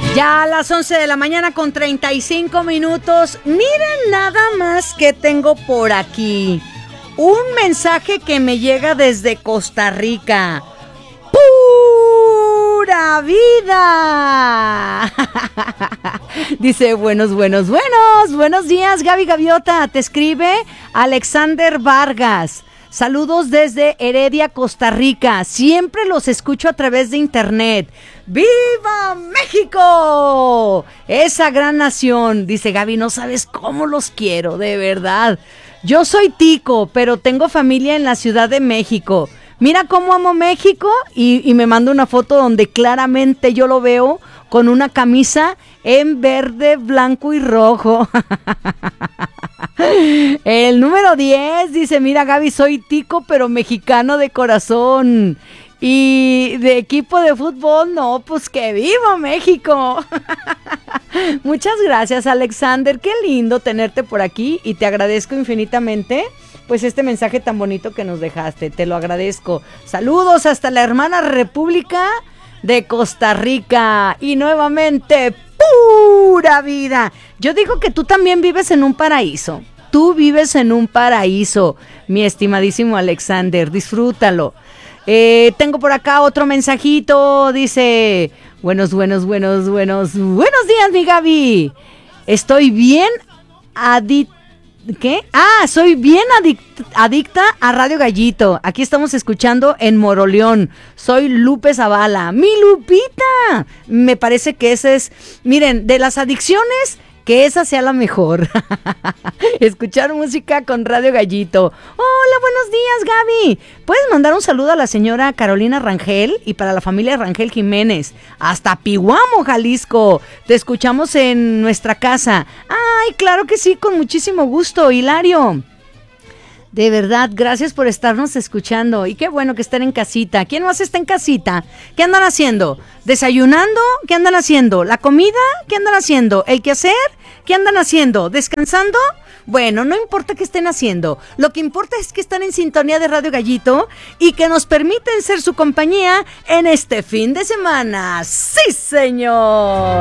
Ya a las 11 de la mañana con 35 minutos. Miren nada más que tengo por aquí. Un mensaje que me llega desde Costa Rica. ¡Pura vida! Dice, buenos días, Gaby Gaviota. Te escribe Alexander Vargas. Saludos desde Heredia, Costa Rica. Siempre los escucho a través de internet. ¡Viva México! Esa gran nación. Dice Gaby, no sabes cómo los quiero, de verdad. Yo soy tico, pero tengo familia en la Ciudad de México. Mira cómo amo México y me manda una foto donde claramente yo lo veo con una camisa en verde, blanco y rojo. El número 10 dice, mira Gaby, soy tico pero mexicano de corazón. Y de equipo de fútbol, no, pues que viva México. Muchas gracias, Alexander, qué lindo tenerte por aquí y te agradezco infinitamente pues este mensaje tan bonito que nos dejaste, te lo agradezco. Saludos hasta la hermana República de Costa Rica y nuevamente pura vida. Yo digo que tú también vives en un paraíso. Tú vives en un paraíso, mi estimadísimo Alexander, disfrútalo. Tengo por acá otro mensajito, dice, buenos días, mi Gaby. Estoy bien soy bien adicta a Radio Gallito. Aquí estamos escuchando en Moroleón. Soy Lupe Zavala. ¡Mi Lupita! Me parece que ese es... Miren, de las adicciones, que esa sea la mejor. Escuchar música con Radio Gallito. Hola, buenos días, Gaby. ¿Puedes mandar un saludo a la señora Carolina Rangel y para la familia Rangel Jiménez? Hasta Pihuamo, Jalisco. Te escuchamos en nuestra casa. Ay, claro que sí, con muchísimo gusto, Hilario. De verdad, gracias por estarnos escuchando. Y qué bueno que estén en casita. ¿Quién más está en casita? ¿Qué andan haciendo? ¿Desayunando? ¿Qué andan haciendo? ¿La comida? ¿Qué andan haciendo? ¿El quehacer? ¿Qué andan haciendo? ¿Descansando? Bueno, no importa qué estén haciendo. Lo que importa es que están en sintonía de Radio Gallito y que nos permiten ser su compañía en este fin de semana. ¡Sí, señor!